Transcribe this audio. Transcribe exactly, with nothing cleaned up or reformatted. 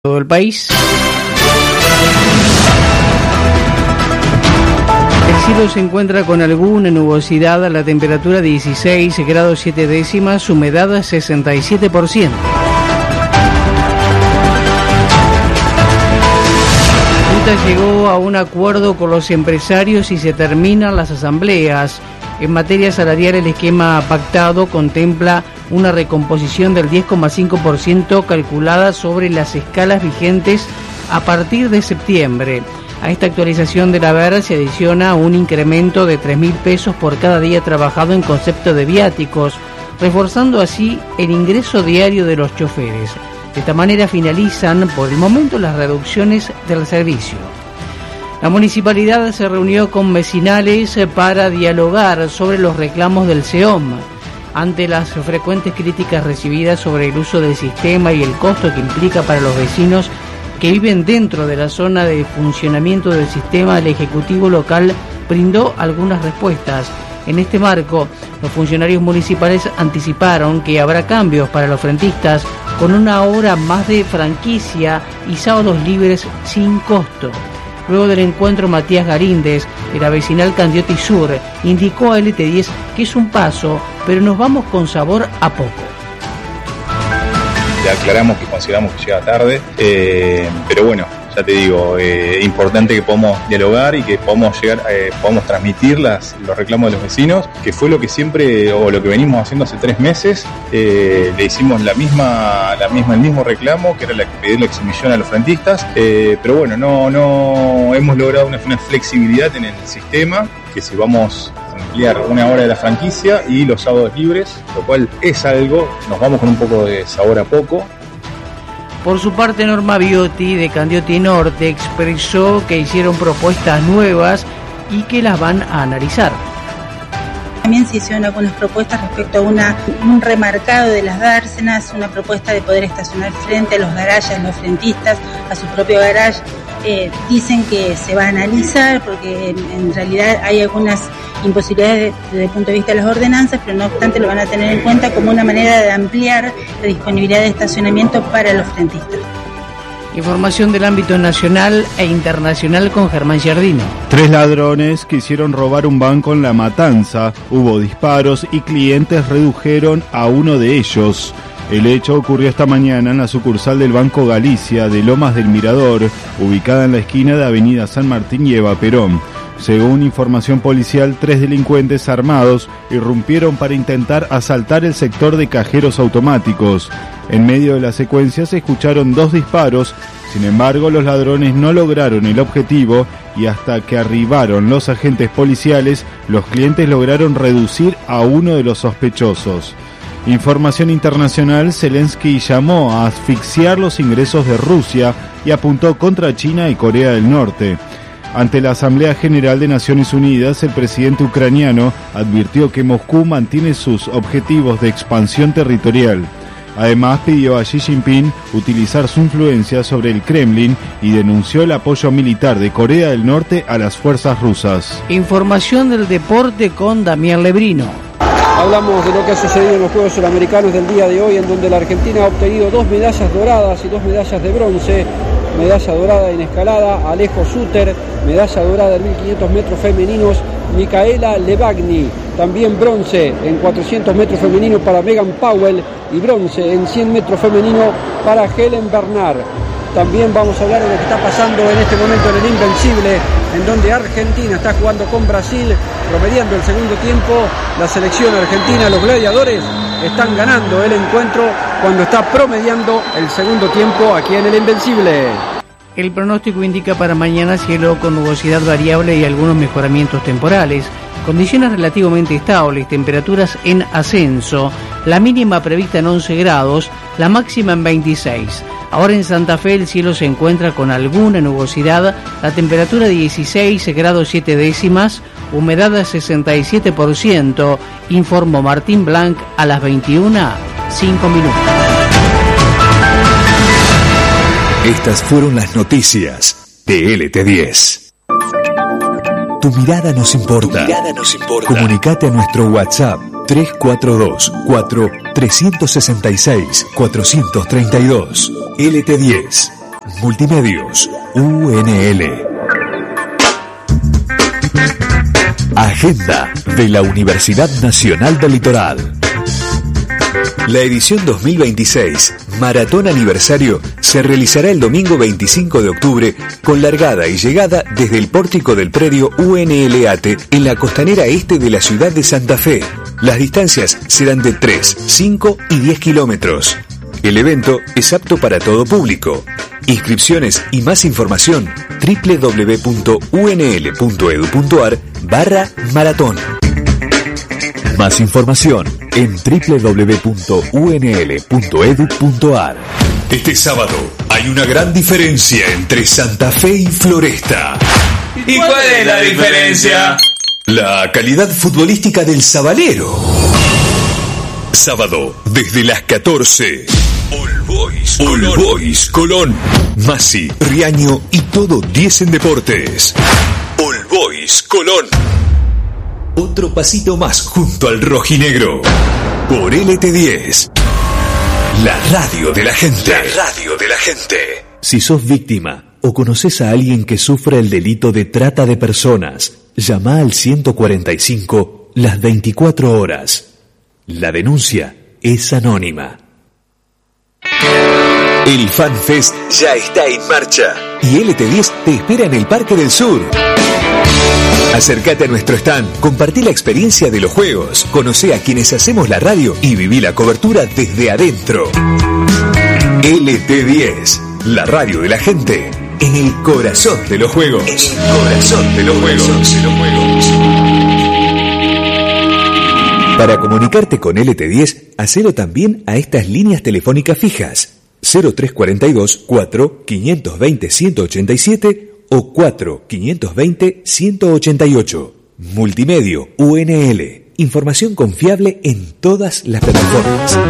Todo el país. El cielo se encuentra con alguna nubosidad, la temperatura dieciséis grados siete décimas, humedad sesenta y siete por ciento. La Junta llegó a un acuerdo con los empresarios y se terminan las asambleas. En materia salarial, el esquema pactado contempla una recomposición del diez coma cinco por ciento calculada sobre las escalas vigentes a partir de septiembre. A esta actualización del haber se adiciona un incremento de tres mil pesos por cada día trabajado en concepto de viáticos, reforzando así el ingreso diario de los choferes. De esta manera finalizan por el momento las reducciones del servicio. La municipalidad se reunió con vecinales para dialogar sobre los reclamos del SEOM. Ante las frecuentes críticas recibidas sobre el uso del sistema y el costo que implica para los vecinos que viven dentro de la zona de funcionamiento del sistema, el Ejecutivo local brindó algunas respuestas. En este marco, los funcionarios municipales anticiparon que habrá cambios para los frentistas con una hora más de franquicia y sábados libres sin costo. Luego del encuentro, Matías Garíndez, de la vecinal Candioti Sur, indicó a L T diez que es un paso, pero nos vamos con sabor a poco. Ya aclaramos que consideramos que llega tarde, eh, pero bueno, ya te digo, es eh, importante que podamos dialogar y que podamos llegar, eh, podamos transmitir las, los reclamos de los vecinos, que fue lo que siempre, o lo que venimos haciendo hace tres meses, eh, le hicimos la misma, la misma, el mismo reclamo, que era la que pedir la exhibición a los frentistas, eh, pero bueno, no, no hemos logrado una, una flexibilidad en el sistema, que si vamos a ampliar una hora de la franquicia y los sábados libres, lo cual es algo, nos vamos con un poco de sabor a poco. Por su parte, Norma Biotti, de Candioti Norte, expresó que hicieron propuestas nuevas y que las van a analizar. También se hicieron algunas propuestas respecto a una, un remarcado de las dársenas, una propuesta de poder estacionar frente a los garajes, los frentistas, a su propio garage. Eh, dicen que se va a analizar porque en, en realidad hay algunas imposibilidades desde el punto de vista de las ordenanzas, pero no obstante lo van a tener en cuenta como una manera de ampliar la disponibilidad de estacionamiento para los frentistas. Información del ámbito nacional e internacional con Germán Giardino. Tres ladrones quisieron robar un banco en La Matanza, hubo disparos y clientes redujeron a uno de ellos. El hecho ocurrió esta mañana en la sucursal del Banco Galicia de Lomas del Mirador, ubicada en la esquina de Avenida San Martín y Eva Perón. Según información policial, tres delincuentes armados irrumpieron para intentar asaltar el sector de cajeros automáticos. En medio de la secuencia se escucharon dos disparos, sin embargo los ladrones no lograron el objetivo y hasta que arribaron los agentes policiales, los clientes lograron reducir a uno de los sospechosos. Información internacional, Zelensky llamó a asfixiar los ingresos de Rusia y apuntó contra China y Corea del Norte. Ante la Asamblea General de Naciones Unidas, el presidente ucraniano advirtió que Moscú mantiene sus objetivos de expansión territorial. Además, pidió a Xi Jinping utilizar su influencia sobre el Kremlin y denunció el apoyo militar de Corea del Norte a las fuerzas rusas. Información del deporte con Damián Lebrino. Hablamos de lo que ha sucedido en los Juegos Suramericanos del día de hoy, en donde la Argentina ha obtenido dos medallas doradas y dos medallas de bronce. Medalla dorada en escalada, Alejo Suter, medalla dorada en mil quinientos metros femeninos, Micaela Levagni, también bronce en cuatrocientos metros femeninos para Megan Powell y bronce en cien metros femenino para Helen Bernard. También vamos a hablar de lo que está pasando en este momento en el Invencible, en donde Argentina está jugando con Brasil, promediando el segundo tiempo. La selección argentina, los gladiadores, están ganando el encuentro cuando está promediando el segundo tiempo aquí en el Invencible. El pronóstico indica para mañana cielo con nubosidad variable y algunos mejoramientos temporales, condiciones relativamente estables, temperaturas en ascenso, la mínima prevista en once grados, la máxima en veintiséis. Ahora en Santa Fe el cielo se encuentra con alguna nubosidad, la temperatura dieciséis grados siete décimas, humedad sesenta y siete por ciento, informó Martín Blanc a las veintiuna, cinco minutos. Estas fueron las noticias de L T diez. Tu mirada nos importa. Tu mirada nos importa. Comunicate a nuestro WhatsApp tres cuatro dos, cuatro, tres seis seis, cuatro tres dos. L T diez. Multimedios, U N L. Agenda de la Universidad Nacional del Litoral. La edición dos mil veintiséis, Maratón Aniversario, se realizará el domingo veinticinco de octubre con largada y llegada desde el pórtico del predio U N L A T en la costanera este de la ciudad de Santa Fe. Las distancias serán de tres, cinco y diez kilómetros. El evento es apto para todo público. Inscripciones y más información doble u doble u doble u punto u n l punto e d u punto a r barra maratón. Más información en doble u doble u doble u punto u n l punto e d u punto a r. Este sábado hay una gran diferencia entre Santa Fe y Floresta. ¿Y cuál es la diferencia? La calidad futbolística del Sabalero. Sábado, desde las catorce. All Boys, All Boys Colón. Masi, Riaño y todo diez en deportes. All Boys Colón. Otro pasito más junto al rojinegro. Por L T diez. La radio de la gente. La radio de la gente. Si sos víctima o conoces a alguien que sufre el delito de trata de personas, llama al ciento cuarenta y cinco las veinticuatro horas. La denuncia es anónima. El FanFest ya está en marcha y L T diez te espera en el Parque del Sur. Acércate a nuestro stand, compartí la experiencia de los juegos, conocé a quienes hacemos la radio y viví la cobertura desde adentro. L T diez, la radio de la gente, en el corazón de los juegos. En el corazón de los juegos. De los juegos. Para comunicarte con L T diez, hacelo también a estas líneas telefónicas fijas: cero tres cuarenta y dos, cuatro, quinientos veinte, ciento ochenta y siete o cuatro, quinientos veinte, ciento ochenta y ocho. Multimedio U N L. Información confiable en todas las plataformas.